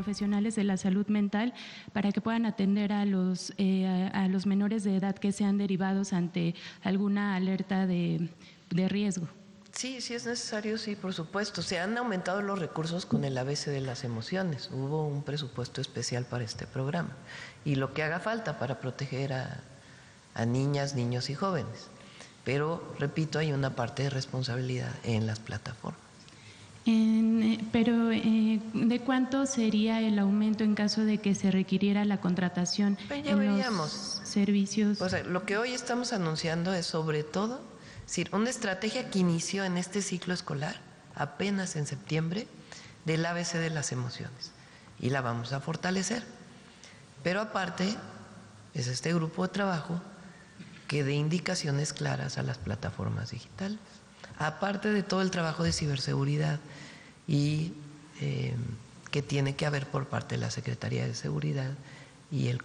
profesionales de la salud mental para que puedan atender a los menores de edad que sean derivados ante alguna alerta de riesgo. Sí, sí es necesario, sí, por supuesto. Se han aumentado los recursos con el ABC de las emociones. Hubo un presupuesto especial para este programa. Y lo que haga falta para proteger a niñas, niños y jóvenes. Pero, repito, hay una parte de responsabilidad en las plataformas. Pero, ¿de cuánto sería el aumento en caso de que se requiriera la contratación en los servicios? Pues lo que hoy estamos anunciando es sobre todo una estrategia que inició en este ciclo escolar, apenas en septiembre, del ABC de las emociones. Y la vamos a fortalecer. Pero aparte, es este grupo de trabajo que dé indicaciones claras a las plataformas digitales. Aparte de todo el trabajo de ciberseguridad y que tiene que haber por parte de la Secretaría de Seguridad y el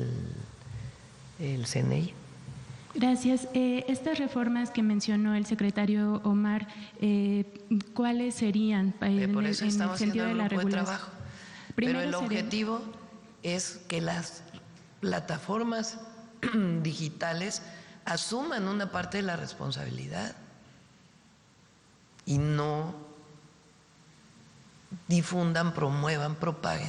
CNI. Gracias. Estas reformas que mencionó el secretario Omar, ¿cuáles serían por eso en el sentido de la regulación? Trabajo. Pero el objetivo es que las plataformas digitales asuman una parte de la responsabilidad y no difundan, promuevan, propaguen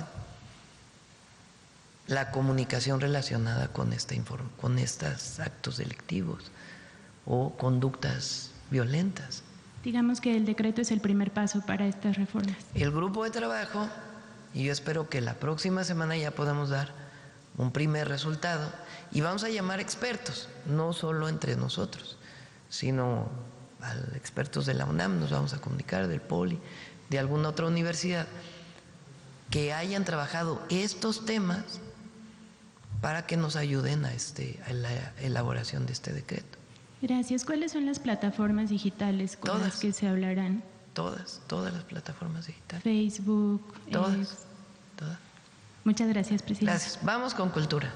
la comunicación relacionada con estos actos delictivos o conductas violentas. Digamos que el decreto es el primer paso para estas reformas. El grupo de trabajo, y yo espero que la próxima semana ya podamos dar un primer resultado, y vamos a llamar expertos, no solo entre nosotros, sino a expertos de la UNAM, nos vamos a comunicar, del POLI, de alguna otra universidad, que hayan trabajado estos temas para que nos ayuden a la elaboración de este decreto. Gracias. ¿Cuáles son las plataformas digitales con las que se hablarán? Todas las plataformas digitales. Facebook. Todas. Muchas gracias, presidente. Gracias. Vamos con cultura.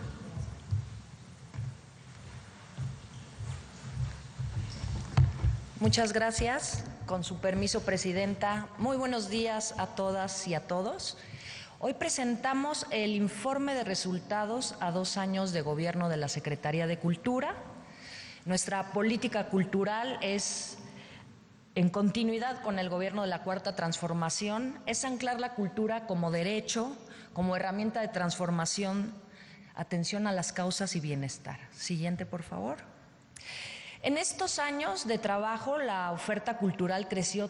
Muchas gracias. Con su permiso, presidenta. Muy buenos días a todas y a todos. Hoy presentamos el informe de resultados a 2 años de gobierno de la Secretaría de Cultura. Nuestra política cultural es, en continuidad con el gobierno de la Cuarta Transformación, es anclar la cultura como derecho, como herramienta de transformación, atención a las causas y bienestar. Siguiente, por favor. En estos años de trabajo, la oferta cultural creció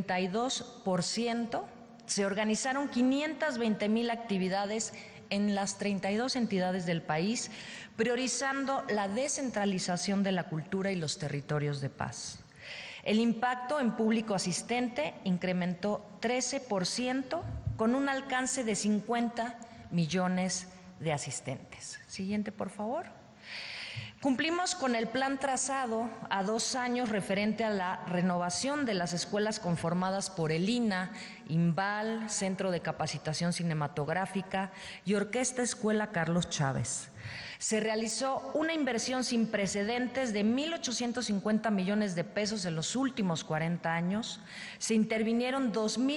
32%. Se organizaron 520,000 actividades en las 32 entidades del país, priorizando la descentralización de la cultura y los territorios de paz. El impacto en público asistente incrementó 13%, con un alcance de 50 millones de asistentes. Siguiente, por favor. Cumplimos con el plan trazado a 2 años referente a la renovación de las escuelas conformadas por el INA, IMBAL, Centro de Capacitación Cinematográfica y Orquesta Escuela Carlos Chávez. Se realizó una inversión sin precedentes de 1,850 millones de pesos en los últimos 40 años. Se intervinieron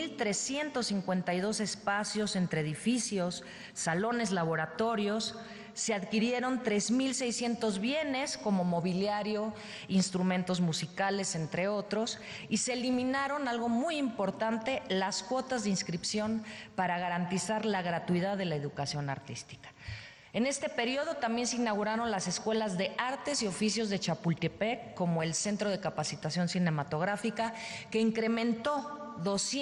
2,352 espacios entre edificios, salones, laboratorios. Se adquirieron 3,600 bienes como mobiliario, instrumentos musicales, entre otros, y se eliminaron, algo muy importante, las cuotas de inscripción para garantizar la gratuidad de la educación artística. En este periodo también se inauguraron las escuelas de artes y oficios de Chapultepec, como el Centro de Capacitación Cinematográfica, que incrementó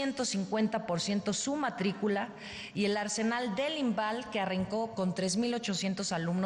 250% su matrícula, y el Arsenal del IMBAL, que arrancó con 3,800 alumnos